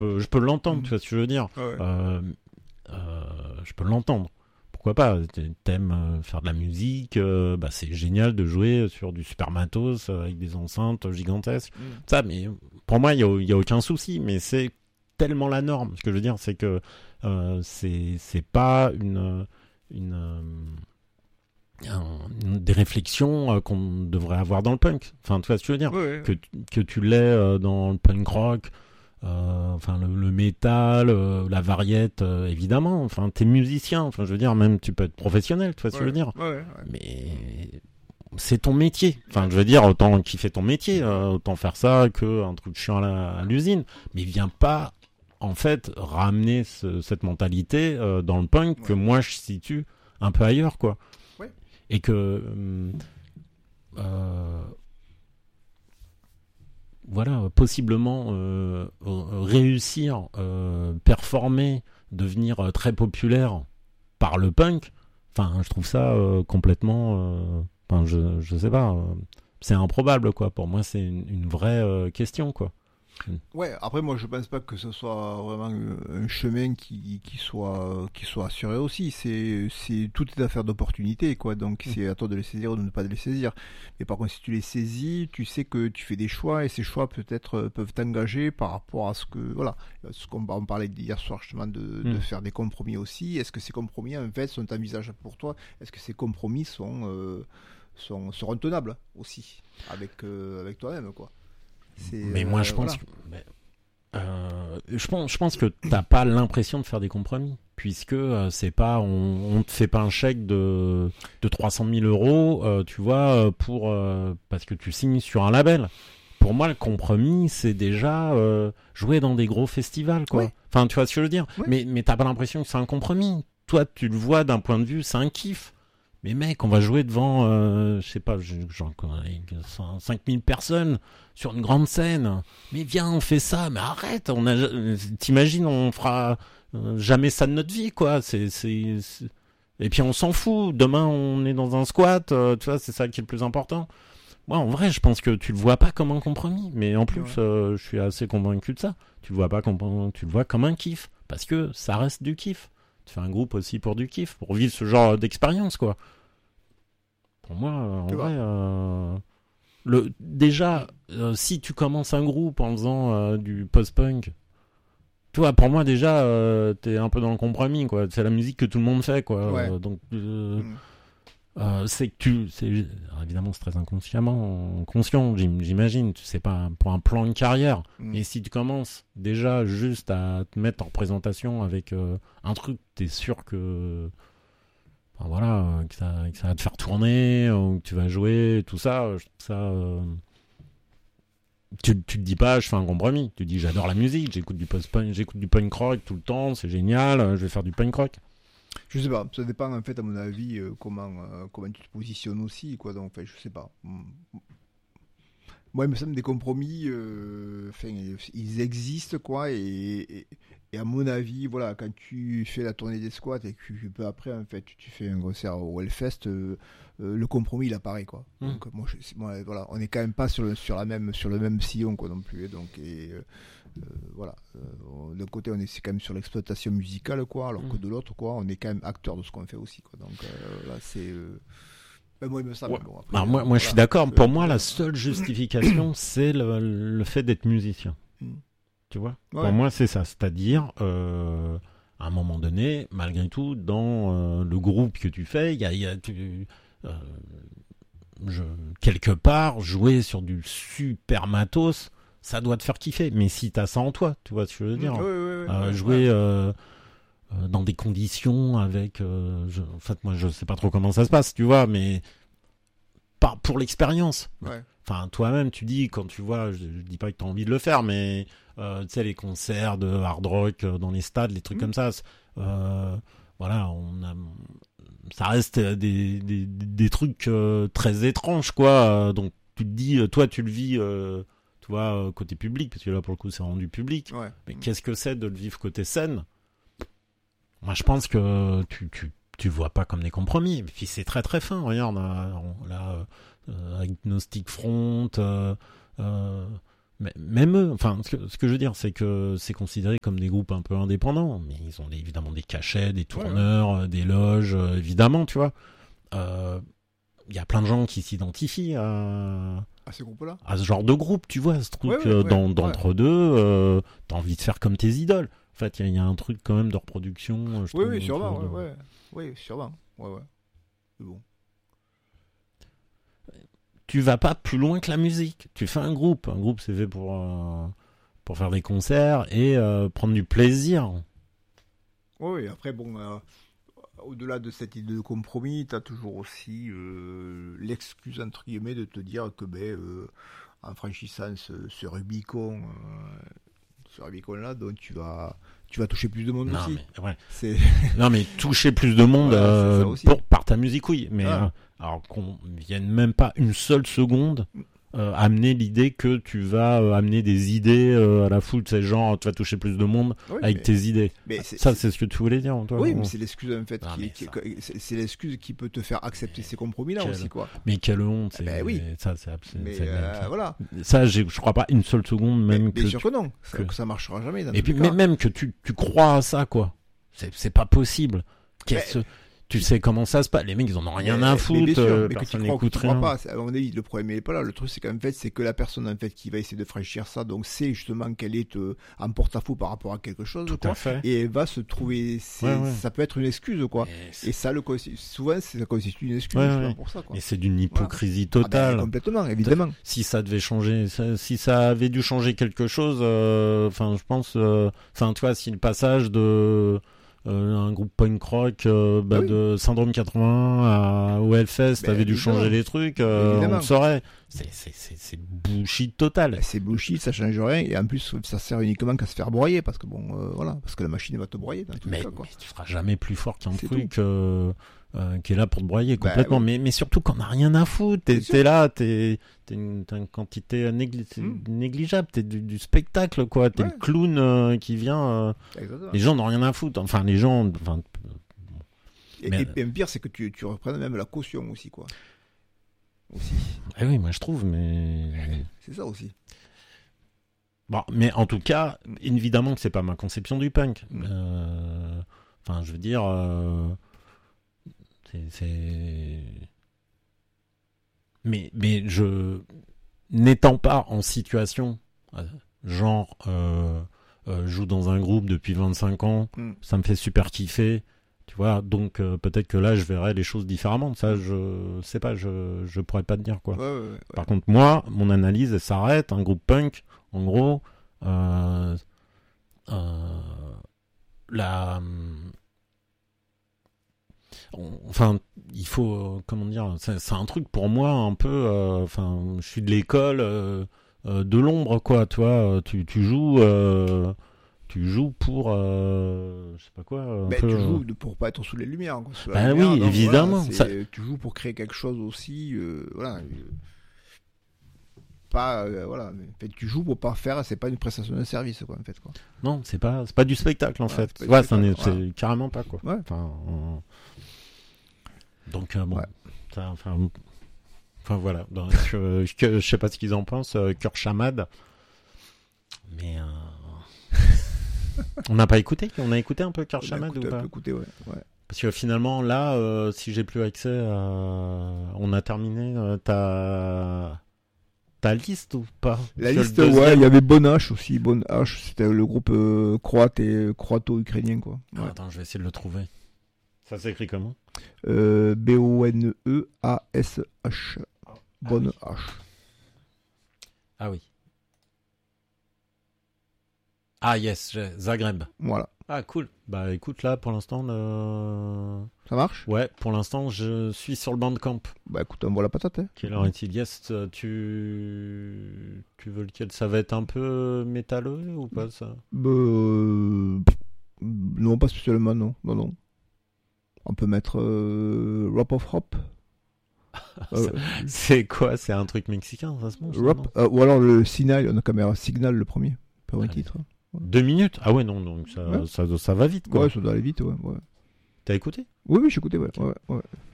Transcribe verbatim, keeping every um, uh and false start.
peux, je peux l'entendre, Mmh. tu vois ce que je veux dire. Ouais, ouais. Euh, euh, je peux l'entendre. Pourquoi pas? T'aimes euh, faire de la musique, euh, bah c'est génial de jouer sur du super matos euh, avec des enceintes gigantesques. Mmh. Ça, mais pour moi, il y a, il y a aucun souci. Mais c'est tellement la norme. Ce que je veux dire, c'est que euh, c'est c'est pas une une, euh, un- une- des réflexions euh, qu'on devrait avoir dans le punk. Enfin, tu vois ce que je veux dire? Ouais, ouais. Que que tu l'aies euh, dans le punk rock. Euh, enfin le, le métal, euh, la variette, euh, évidemment. Enfin, t'es musicien. Enfin, je veux dire, même tu peux être professionnel. Tu vois ce que je veux dire? Ouais, ouais, ouais. Mais c'est ton métier. Enfin, je veux dire, autant kiffer ton métier, euh, autant faire ça que un truc chiant à, la- à l'usine. Mais viens pas, en fait, ramener ce- cette mentalité euh, dans le punk Ouais. que moi je situe un peu ailleurs, quoi. Ouais. Et que hum, euh, voilà, possiblement euh, euh, réussir, euh, performer, devenir euh, très populaire par le punk, enfin, je trouve ça euh, complètement, euh, enfin, je, je sais pas, euh, c'est improbable, quoi. Pour moi, c'est une, une vraie euh, question, quoi. Ouais, après moi je pense pas que ce soit vraiment euh, un chemin qui, qui soit qui soit assuré aussi. C'est c'est tout est affaire d'opportunité quoi. Donc c'est à toi de les saisir ou de ne pas de les saisir. Mais par contre si tu les saisis, tu sais que tu fais des choix et ces choix peut-être euh, peuvent t'engager par rapport à ce que voilà, ce qu'on on parlait hier soir justement de, de Mm. faire des compromis aussi. Est-ce que ces compromis en fait sont envisageables pour toi? Est-ce que ces compromis sont euh, sont seront tenables aussi avec euh, avec toi-même quoi. C'est, Mais moi, je euh, pense voilà. que, mais, euh, je pense, je pense que t'as pas l'impression de faire des compromis, puisque euh, c'est pas, on, on te fait pas un chèque de de trois cent mille euros, euh, tu vois, euh, pour euh, parce que tu signes sur un label. Pour moi, le compromis, c'est déjà euh, jouer dans des gros festivals, quoi. Ouais. Enfin, tu vois ce que je veux dire. Ouais. Mais mais t'as pas l'impression que c'est un compromis. Toi, tu le vois d'un point de vue, c'est un kiff. Mais mec, on va jouer devant, euh, je sais pas, genre cinq mille personnes sur une grande scène. Mais viens, on fait ça. Mais arrête, on a, t'imagines, on fera euh, jamais ça de notre vie, quoi. C'est, c'est, c'est... Et puis on s'en fout. Demain, on est dans un squat, euh, tu vois, c'est ça qui est le plus important. Moi, en vrai, je pense que tu le vois pas comme un compromis. Mais en plus, Ouais. euh, je suis assez convaincu de ça. Tu le vois pas comme, tu le vois comme un kiff, parce que ça reste du kiff. Tu fais un groupe aussi pour du kiff, pour vivre ce genre d'expérience, quoi. Pour moi, euh, en Tu vois. vrai, euh, le, déjà, euh, si tu commences un groupe en faisant euh, du post-punk, tu vois, pour moi déjà, euh, t'es un peu dans le compromis, quoi. C'est la musique que tout le monde fait, quoi. Ouais. Euh, donc, euh, Mm. euh, c'est que tu, c'est alors, évidemment, c'est très inconsciemment, conscient, j'im- j'imagine. Tu sais pas pour un plan de carrière. Mm. Et si tu commences déjà juste à te mettre en représentation avec euh, un truc, t'es sûr que enfin, voilà, euh, que ça, que ça va te faire tourner, ou que tu vas jouer, tout ça, euh, je trouve ça. euh, Tu, tu te dis pas, je fais un compromis. Tu dis, j'adore la musique, j'écoute du post-punk, j'écoute du punk rock tout le temps, c'est génial, euh, je vais faire du punk rock. Je sais pas, ça dépend en fait à mon avis euh, comment, euh, comment tu te positionnes aussi quoi, donc enfin, je sais pas. Mm. Moi il me semble des compromis, euh, enfin, ils existent quoi et, et, et à mon avis voilà quand tu fais la tournée des squats et que tu peux après en fait tu fais un concert au Hellfest, euh, euh, le compromis il apparaît quoi. Mm. Donc moi, je, moi voilà on est quand même pas sur le, sur la même sur le même sillon quoi non plus et donc et, euh, euh, voilà euh, d'un côté on est c'est quand même sur l'exploitation musicale quoi alors que Mm. de l'autre quoi on est quand même acteur de ce qu'on fait aussi quoi donc euh, là c'est euh, ben, moi il me semble Ouais. bon, après, Alors, moi, euh, moi je suis voilà. d'accord. Euh, Pour moi, la euh, seule justification, c'est le, le fait d'être musicien. Mm. Tu vois. Ouais. Pour moi, c'est ça. C'est-à-dire, euh, à un moment donné, malgré tout, dans euh, le groupe que tu fais, il y a, il y a tu, euh, je, quelque part, jouer sur du super matos, ça doit te faire kiffer. Mais si t'as ça en toi, tu vois ce que je veux dire. Mm, ouais, ouais, ouais, Euh, ouais, jouer ouais. euh, euh, dans des conditions avec, euh, je, en fait, moi, je sais pas trop comment ça se passe, tu vois, mais pas pour l'expérience. Ouais. Enfin, toi-même, tu dis, quand tu vois, je, je dis pas que tu as envie de le faire, mais euh, tu sais, les concerts de hard rock euh, dans les stades, les trucs Mm. comme ça, c'est- euh, voilà, on a, ça reste des, des, des trucs euh, très étranges, quoi. Euh, donc, tu te dis, euh, toi, tu le vis, euh, tu vois, euh, côté public, parce que là, pour le coup, c'est rendu public. Ouais. Mais Mm. qu'est-ce que c'est de le vivre côté scène? Moi, je pense que tu, tu, tu vois pas comme des compromis. Et puis, c'est très, très fin. Regarde, on a- on- là, euh, Agnostic Front, euh, euh, Mais même eux, enfin, ce que, ce que je veux dire, c'est que c'est considéré comme des groupes un peu indépendants, mais ils ont des- évidemment des cachets, des tourneurs, ouais. euh, des loges, euh, évidemment, tu vois. Il euh, y a plein de gens qui s'identifient à, à ce groupe-là, à ce genre de groupe, tu vois, ce truc ouais, ouais, euh, ouais, dans, ouais. d'entre-deux, euh, t'as envie de faire comme tes idoles. En fait, il y, y a un truc quand même de reproduction. euh, Je Oui, trouve, oui, sûrement, de... ouais, ouais. Oui, sûrement, ouais, ouais. Mais bon. Tu vas pas plus loin que la musique. Tu fais un groupe. Un groupe, c'est fait pour, euh, pour faire des concerts et euh, prendre du plaisir. Oui, après, bon, euh, au-delà de cette idée de compromis, tu as toujours aussi euh, l'excuse, entre guillemets, de te dire que, ben, euh, en franchissant ce, ce Rubicon, euh, ce Rubicon-là, donc tu vas, tu vas toucher plus de monde Non, aussi. mais, ouais. C'est... non, mais toucher plus de monde Voilà, euh, c'est ça aussi. pour, par ta musique, oui. Mais Ah. euh, alors qu'on vienne même pas une seule seconde euh, amener l'idée que tu vas euh, amener des idées euh, à la foule, c'est genre tu vas toucher plus de monde Oui, avec mais- tes idées. mais c'est- Ça, c'est ce que tu voulais dire, toi. Oui, ou- mais c'est l'excuse en fait Ah, qui, mais qui- ça. c'est, c'est l'excuse qui peut te faire accepter Mais ces compromis-là quel- aussi, quoi. Mais quelle honte. C'est... Ben oui. Ça, c'est abs- Mais c'est euh, même- voilà. Ça, j'ai- je crois pas une seule seconde, même Mais que. bien sûr tu- que non, ça, que- que ça marchera jamais. Dans Et tous puis, les mais cas. même que tu, tu crois à ça, quoi. C'est, c'est pas possible. Qu'est-ce... Tu sais comment ça se passe. Les mecs, ils en ont rien Mais- à mais foutre. bien sûr, euh, mais que tu personne crois ou que n'écoute tu crois rien. pas, c'est- à mon avis, le problème n'est pas là. Le truc, c'est qu'en fait, c'est que la personne en fait qui va essayer de franchir ça, donc c'est justement qu'elle est euh, en porte-à-faux par rapport à quelque chose, Tout quoi. à fait. Et elle va se trouver, c'est- Ouais, ouais. ça peut être une excuse, quoi. Mais c'est- Et ça, le consti- souvent, c'est- ça constitue une excuse Ouais, justement ouais. pour ça, quoi. Mais c'est d'une hypocrisie Ah ben, totale. complètement, évidemment. Si ça devait changer, ça- si ça avait dû changer quelque chose, euh, enfin, je pense, euh, enfin, tu vois, si le passage de euh, un groupe punk rock euh, bah, Ah oui. de Syndrome quatre-vingts à O L Fest Ben, avait dû évidemment. changer les trucs, euh, on Évidemment. le saurait. C'est, c'est, c'est, c'est bullshit total. Ben, c'est bullshit, ça change rien, et en plus, ça sert uniquement qu'à se faire broyer, parce que bon, euh, voilà, parce que la machine va te broyer dans tous les Mais, cas, quoi. mais tu seras jamais plus fort qu'un C'est truc euh, euh, qui est là pour te broyer Bah, complètement. oui. mais, mais surtout qu'on n'a rien à foutre. T'es, Bien sûr. t'es là, t'es, t'es, une, t'as une quantité négli- Mm. négligeable. T'es du, du spectacle, quoi. T'es Ouais. le clown euh, qui vient. euh, Exactement. les gens n'ont rien à foutre. Enfin, les gens. Enfin, Et, mais- et, et le pire, c'est que tu, tu reprennes même la caution aussi, quoi. Aussi. eh oui, moi je trouve, mais. C'est ça aussi. Bon, mais en tout cas, évidemment que c'est pas ma conception du punk. Mm. Euh, Enfin, je veux dire. euh, c'est. c'est... Mais, mais je. N'étant pas en situation, euh, genre, euh, euh, je joue dans un groupe depuis vingt-cinq ans, Mm. ça me fait super kiffer, tu vois, donc euh, peut-être que là, je verrais les choses différemment. Ça, je sais pas, je, je pourrais pas te dire, quoi. Ouais, ouais, ouais. Par contre, moi, mon analyse, elle s'arrête. Un groupe punk, en gros, euh, euh, la, on- enfin, il faut, euh, comment dire, c'est, c'est un truc pour moi un peu, euh, enfin, je suis de l'école euh, euh, de l'ombre, quoi, tu vois, tu, tu joues, euh, tu joues pour, euh, je sais pas quoi, un Ben, peu, tu euh, joues de- pour pas être sous les lumières, quoi. Sous la Bah lumière, oui, donc, évidemment, voilà, c'est- ça- Tu joues pour créer quelque chose aussi, euh, voilà. euh, Pas, euh, voilà. mais, en fait, tu joues pour pas faire, c'est pas une prestation de service, quoi, en fait, quoi. non, c'est pas, c'est pas du spectacle en Ouais, fait. c'est pas du Ouais, ça n'est- spectacle, c'est carrément pas quoi. Ouais. Enfin, euh, donc euh, bon, Ouais. ça, enfin, enfin voilà. Donc, euh, que- je sais pas ce qu'ils en pensent. Euh, Cœur Chamade, mais euh, on n'a pas écouté. On a écouté un peu Cœur On a Chamade écouté ou un pas peu, écouté, ouais, ouais. Parce que finalement là, euh, si j'ai plus accès, à... on a terminé euh, ta ta liste ou pas? La Parce que liste, le deuxième- ouais, il y avait Bon H aussi, Bon H, c'était le groupe euh, croate et euh, croato-ukrainien, quoi. Ah, Ouais. attends, je vais essayer de le trouver. Ça s'écrit comment? Euh, B O N E A S H. Bon H. Ah oui. Ah yes, j'ai- Zagreb. Voilà. Ah cool. Bah écoute là pour l'instant le... Ça marche? Ouais, pour l'instant je suis sur le Bandcamp. Bah écoute, on voit la patate, hein. Quelle heure est-il? Yes, euh, tu tu veux lequel? Ça va être un peu métalleux ou pas ça? Bah, euh, pff, non, pas spécialement, non. Non, non. On peut mettre euh, Rap of Hop. Euh, C'est quoi? C'est un truc mexicain, ça se mange? ça, Rap, non euh, ou alors le Signal, on a caméra Signal le premier. Premier Allez. titre. Deux minutes? Ah ouais non, donc ça, Ouais. ça, ça va vite quoi. Ouais, ça doit aller vite, ouais. ouais. T'as écouté? Oui, oui, j'écoutais, ouais. ouais, ouais.